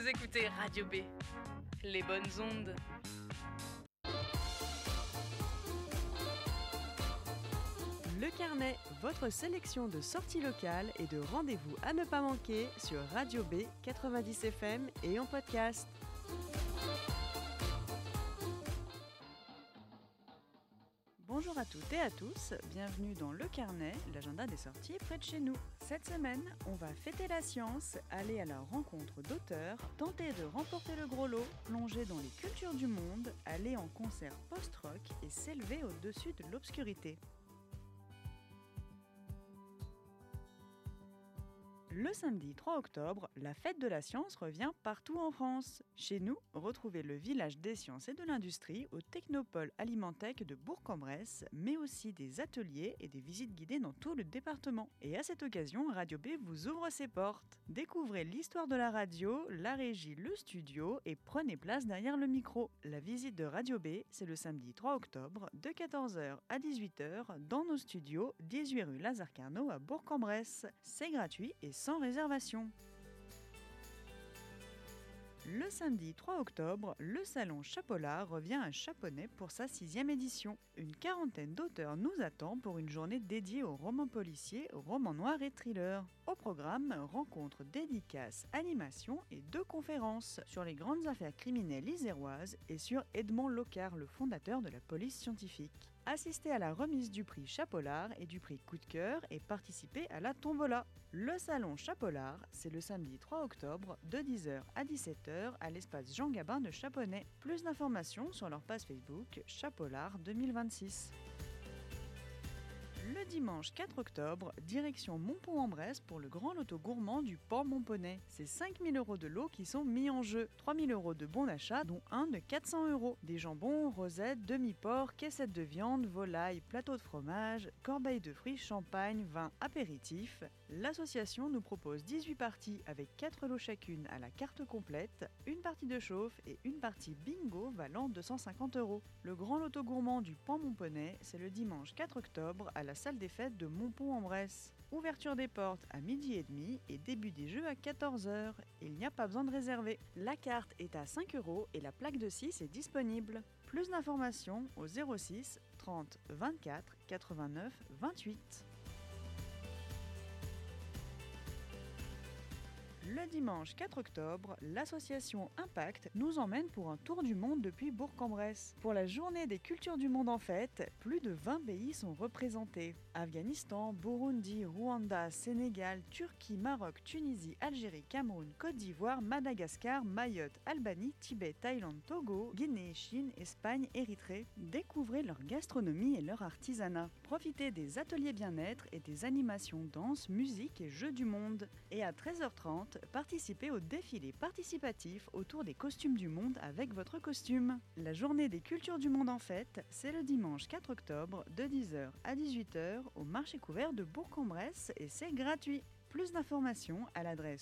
écoutez Radio B, les bonnes ondes. Le Carnet, votre sélection de sorties locales et de rendez-vous à ne pas manquer sur Radio B 90 FM et en podcast. Bonjour à toutes et à tous, bienvenue dans Le Carnet, l'agenda des sorties près de chez nous. Cette semaine, on va fêter la science, aller à la rencontre d'auteurs, tenter de remporter le gros lot, plonger dans les cultures du monde, aller en concert post-rock et s'élever au-dessus de l'obscurité. Le samedi 3 octobre, la fête de la science revient partout en France. Chez nous, retrouvez le village des sciences et de l'industrie au Technopole Alimentech de Bourg-en-Bresse, mais aussi des ateliers et des visites guidées dans tout le département. Et à cette occasion, Radio B vous ouvre ses portes. Découvrez l'histoire de la radio, la régie, le studio et prenez place derrière le micro. La visite de Radio B, c'est le samedi 3 octobre de 14h à 18h dans nos studios 18 rue Lazare-Carnot à Bourg-en-Bresse. C'est gratuit et sans réservation. Le samedi 3 octobre, le salon Chapollard revient à Chaponnet pour sa 6e édition. Une quarantaine d'auteurs nous attend pour une journée dédiée aux romans policiers, romans noirs et thrillers. Au programme, rencontres, dédicaces, animations et 2 conférences sur les grandes affaires criminelles iséroises et sur Edmond Locard, le fondateur de la police scientifique. Assistez à la remise du prix Chapollard et du prix Coup de cœur et participez à la tombola. Le salon Chapollard, c'est le samedi 3 octobre de 10h à 17h à l'espace Jean Gabin de Chaponnet. Plus d'informations sur leur page Facebook Chapollard 2026. Le dimanche 4 octobre, direction Montpont-en-Bresse pour le grand loto gourmand du Port Montponnet. C'est 5 000 € de lots qui sont mis en jeu. 3 000 € de bons d'achat, dont un de 400 €. Des jambons, rosettes, demi-porc, caissettes de viande, volaille, plateau de fromage, corbeilles de fruits, champagne, vin, apéritif. L'association nous propose 18 parties avec 4 lots chacune à la carte complète, une partie de chauffe et une partie bingo valant 250 €. Le grand loto gourmand du Port Montponnet, c'est le dimanche 4 octobre à la salle des fêtes de Montpont-en-Bresse. Ouverture des portes à 12h30 et début des jeux à 14h. Il n'y a pas besoin de réserver. La carte est à 5 € et la plaque de 6 est disponible. Plus d'informations au 06 30 24 89 28. Le dimanche 4 octobre, l'association Impact nous emmène pour un tour du monde depuis Bourg-en-Bresse. Pour la journée des cultures du monde en fête, plus de 20 pays sont représentés. Afghanistan, Burundi, Rwanda, Sénégal, Turquie, Maroc, Tunisie, Algérie, Cameroun, Côte d'Ivoire, Madagascar, Mayotte, Albanie, Tibet, Thaïlande, Togo, Guinée, Chine, Espagne, Érythrée. Découvrez leur gastronomie et leur artisanat. Profitez des ateliers bien-être et des animations danse, musique et jeux du monde. Et à 13h30, participez au défilé participatif autour des costumes du monde avec votre costume. La journée des cultures du monde en fête, c'est le dimanche 4 octobre de 10h à 18h au marché couvert de Bourg-en-Bresse et c'est gratuit. Plus d'informations à l'adresse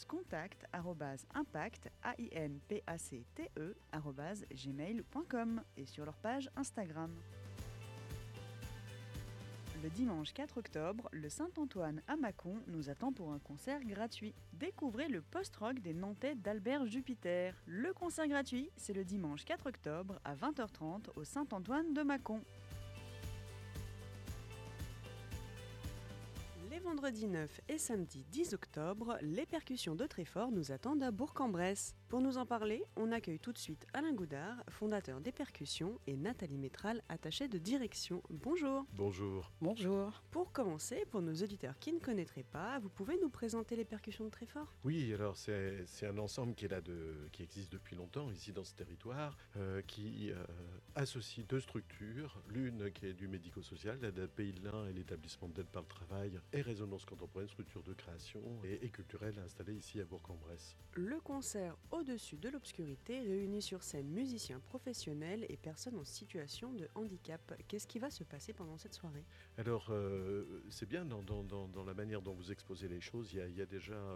contact@impact@gmail.com et sur leur page Instagram. Le dimanche 4 octobre, le Saint-Antoine à Mâcon nous attend pour un concert gratuit. Découvrez le post-rock des Nantais d'Albert Jupiter. Le concert gratuit, c'est le dimanche 4 octobre à 20h30 au Saint-Antoine de Mâcon. Les vendredis 9 et samedi 10 octobre, les percussions de Tréfort nous attendent à Bourg-en-Bresse. Pour nous en parler, on accueille tout de suite Alain Goudard, fondateur des percussions, et Nathalie Métral, attachée de direction. Bonjour. Bonjour. Bonjour. Pour commencer, pour nos auditeurs qui ne connaîtraient pas, vous pouvez nous présenter les percussions de Tréfort ? Oui, alors c'est un ensemble qui existe depuis longtemps ici dans ce territoire, qui associe 2 structures, l'une qui est du médico-social, l'ADAPI Lin et l'établissement d'aide par le travail et Résonance contemporaine, structure de création et culturelle installée ici à Bourg-en-Bresse. Le concert Au-dessus de l'obscurité réunit sur scène musiciens professionnels et personnes en situation de handicap. Qu'est-ce qui va se passer pendant cette soirée ? Alors, c'est bien dans la manière dont vous exposez les choses, il y a déjà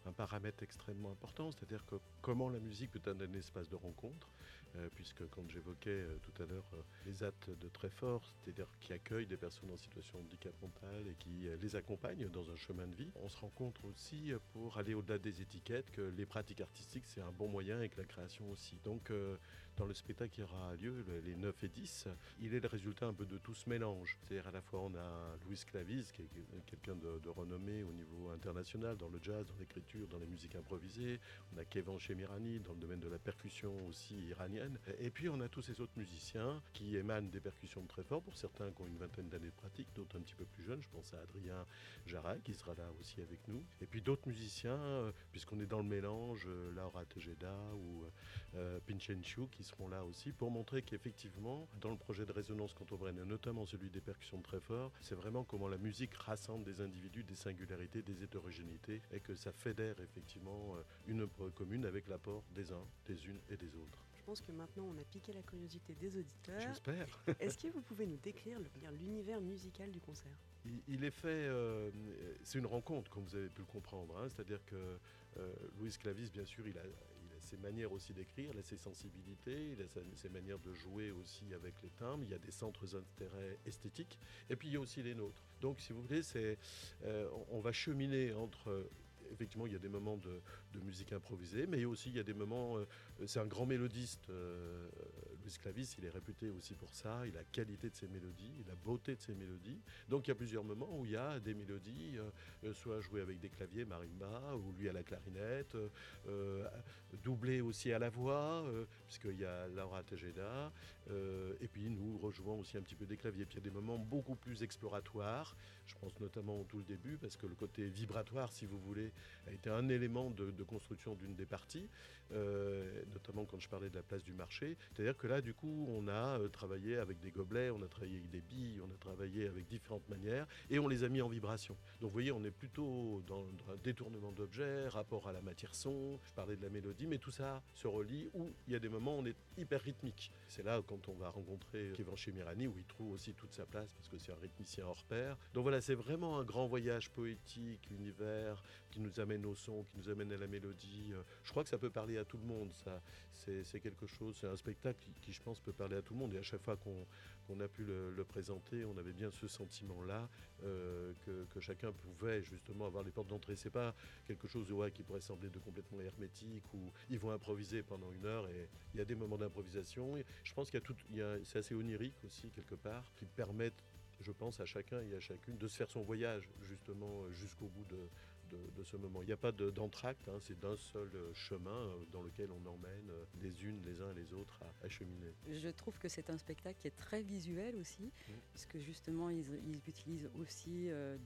un paramètre extrêmement important, c'est-à-dire que comment la musique peut être un espace de rencontre, puisque quand j'évoquais tout à l'heure les actes de Treffort, c'est-à-dire qui accueillent des personnes en situation de handicap mental et qui les accompagnent dans un chemin de vie, on se rencontre aussi pour aller au-delà des étiquettes, que les pratiques artistiques c'est un bon moyen et que la création aussi. Donc dans le spectacle qui aura lieu les 9 et 10, il est le résultat un peu de tout ce mélange. C'est-à-dire à la fois on a Louis Clavis, qui est quelqu'un de renommé au niveau international dans le jazz, dans l'écriture, dans les musiques improvisées. On a Kevan Chemirani dans le domaine de la percussion aussi iranienne. Et puis on a tous ces autres musiciens qui émanent des percussions de très fort, pour certains qui ont une vingtaine d'années de pratique, d'autres un petit peu plus jeunes. Je pense à Adrien Jarret qui sera là aussi avec nous. Et puis d'autres musiciens, puisqu'on est dans le mélange, Laura Tejeda ou Pinchenchu qui seront là aussi pour montrer qu'effectivement, dans le projet de résonance contemporaine, et notamment celui des percussions de très fort, c'est vraiment comment la musique rassemble des individus, des singularités, des hétérogénéités et que ça fédère effectivement une œuvre commune avec l'apport des uns, des unes et des autres. Je pense que maintenant on a piqué la curiosité des auditeurs. J'espère. Est-ce que vous pouvez nous décrire l'univers musical du concert ? Il est fait, c'est une rencontre comme vous avez pu le comprendre, hein, c'est-à-dire que Louis Clavis, bien sûr, il a ses manières aussi d'écrire, il a ses sensibilités, il a ses manières de jouer aussi avec les timbres, il y a des centres d'intérêt esthétiques, et puis il y a aussi les nôtres. Donc si vous voulez, on va cheminer entre... Effectivement, il y a des moments de musique improvisée, mais aussi il y a des moments... c'est un grand mélodiste, Louis Clavis, il est réputé aussi pour ça, il a la qualité de ses mélodies, la beauté de ses mélodies. Donc il y a plusieurs moments où il y a des mélodies, soit jouées avec des claviers, marimba, ou lui à la clarinette, doublées aussi à la voix, puisqu'il y a Laura Tejeda, et puis nous rejouons aussi un petit peu des claviers. Puis il y a des moments beaucoup plus exploratoires, je pense notamment au tout le début, parce que le côté vibratoire, si vous voulez, a été un élément de construction d'une des parties, notamment quand je parlais de la place du marché. C'est-à-dire que là, du coup, on a travaillé avec des gobelets, on a travaillé avec des billes, on a travaillé avec différentes manières, et on les a mis en vibration. Donc vous voyez, on est plutôt dans un détournement d'objets, rapport à la matière son, je parlais de la mélodie, mais tout ça se relie, où il y a des moments où on est hyper rythmique. C'est là, quand on va rencontrer Kevan Chemirani, où il trouve aussi toute sa place, parce que c'est un rythmicien hors pair. Donc voilà, c'est vraiment un grand voyage poétique, univers, qui nous amène au son, qui nous amène à la mélodie. Je crois que ça peut parler à tout le monde, ça. C'est quelque chose, c'est un spectacle qui, je pense, peut parler à tout le monde. Et à chaque fois qu'on a pu le présenter, on avait bien ce sentiment-là, que chacun pouvait justement avoir les portes d'entrée. C'est pas quelque chose qui pourrait sembler de complètement hermétique, où ils vont improviser pendant 1 heure, et il y a des moments d'improvisation. Et je pense c'est assez onirique aussi, quelque part, qui permettent, je pense, à chacun et à chacune de se faire son voyage, justement, jusqu'au bout de ce moment. Il n'y a pas d'entracte, hein, c'est d'un seul chemin dans lequel on emmène les unes, les uns et les autres à cheminer. Je trouve que c'est un spectacle qui est très visuel aussi, puisque justement ils utilisent aussi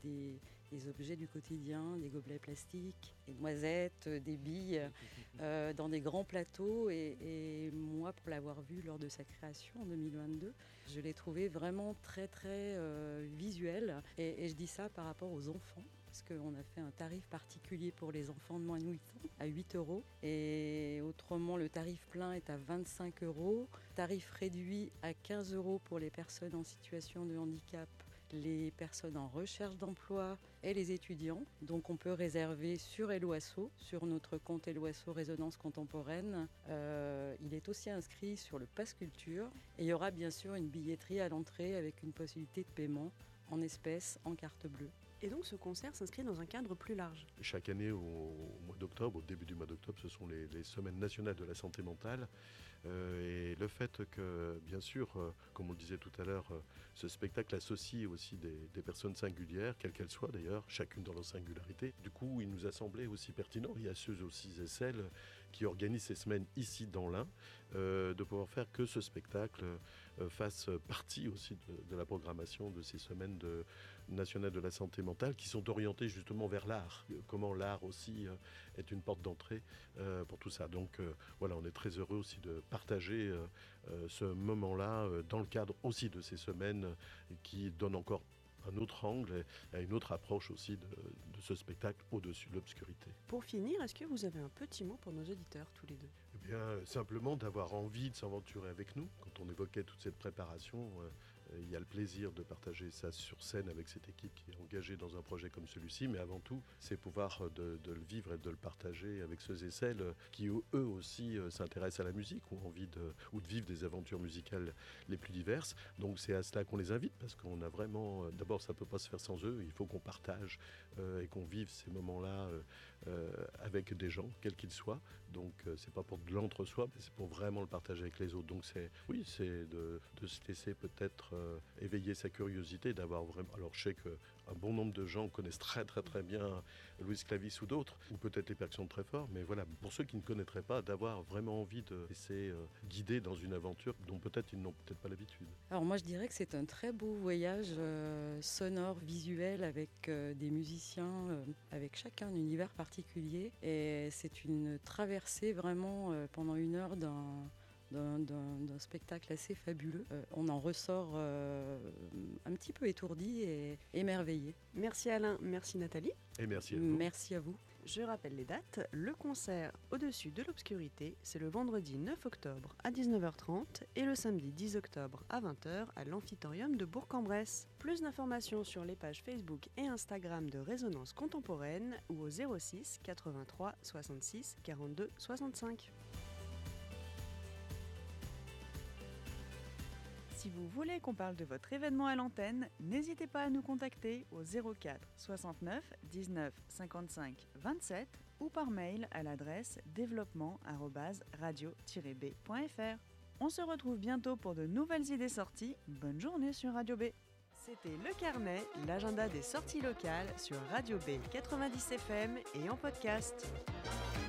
des objets du quotidien, des gobelets plastiques, des noisettes, des billes, dans des grands plateaux. Et moi, pour l'avoir vu lors de sa création en 2022, je l'ai trouvé vraiment très très visuel. Et je dis ça par rapport aux enfants, parce qu'on a fait un tarif particulier pour les enfants de moins de 8 ans à 8 €. Et autrement, le tarif plein est à 25 €. Tarif réduit à 15 € pour les personnes en situation de handicap, les personnes en recherche d'emploi et les étudiants. Donc on peut réserver sur Helloasso, sur notre compte Helloasso Résonance Contemporaine. Il est aussi inscrit sur le Pass Culture. Et il y aura bien sûr une billetterie à l'entrée avec une possibilité de paiement en espèces, en carte bleue. Et donc ce concert s'inscrit dans un cadre plus large. Chaque année, au mois d'octobre, au début du mois d'octobre, ce sont les semaines nationales de la santé mentale. Et le fait que, bien sûr, comme on le disait tout à l'heure, ce spectacle associe aussi des personnes singulières, quelles qu'elles soient d'ailleurs, chacune dans leur singularité. Du coup, il nous a semblé aussi pertinent, il y a ceux aussi et celles qui organisent ces semaines ici dans l'Ain, de pouvoir faire que ce spectacle fasse partie aussi de la programmation de ces semaines nationales de la santé mentale, qui sont orientées justement vers l'art. Comment l'art aussi est une porte d'entrée pour tout ça. Donc voilà, on est très heureux aussi de partager ce moment-là dans le cadre aussi de ces semaines qui donnent encore un autre angle et une autre approche aussi de ce spectacle au-dessus de l'obscurité. Pour finir, est-ce que vous avez un petit mot pour nos auditeurs, tous les deux ? Eh bien, simplement d'avoir envie de s'aventurer avec nous. Quand on évoquait toute cette préparation, il y a le plaisir de partager ça sur scène avec cette équipe qui est engagée dans un projet comme celui-ci, mais avant tout, c'est pouvoir de le vivre et de le partager avec ceux et celles qui eux aussi s'intéressent à la musique ou ont envie de vivre des aventures musicales les plus diverses. Donc c'est à cela qu'on les invite, parce qu'on a vraiment, d'abord ça ne peut pas se faire sans eux, il faut qu'on partage et qu'on vive ces moments-là avec des gens, quels qu'ils soient. Donc c'est pas pour de l'entre-soi, mais c'est pour vraiment le partager avec les autres. Donc c'est de se laisser peut-être éveiller sa curiosité, d'avoir vraiment. Alors je sais qu'un bon nombre de gens connaissent très très très bien Louis Clavis ou d'autres, ou peut-être les percussions très fort, mais voilà, pour ceux qui ne connaîtraient pas, d'avoir vraiment envie de laisser guider dans une aventure dont peut-être ils n'ont peut-être pas l'habitude. Alors moi je dirais que c'est un très beau voyage sonore, visuel, avec des musiciens, avec chacun un univers particulier, et c'est une traversée vraiment pendant 1 heure d'un spectacle assez fabuleux. On en ressort un petit peu étourdi et émerveillé. Merci Alain, merci Nathalie. Et merci à vous. Merci à vous. Je rappelle les dates. Le concert Au-dessus de l'obscurité, c'est le vendredi 9 octobre à 19h30 et le samedi 10 octobre à 20h à l'Amphitorium de Bourg-en-Bresse. Plus d'informations sur les pages Facebook et Instagram de Résonance Contemporaine ou au 06 83 66 42 65. Si vous voulez qu'on parle de votre événement à l'antenne, n'hésitez pas à nous contacter au 04 69 19 55 27 ou par mail à l'adresse développement@radio-b.fr. On se retrouve bientôt pour de nouvelles idées sorties. Bonne journée sur Radio B. C'était Le Carnet, l'agenda des sorties locales sur Radio B 90 FM et en podcast.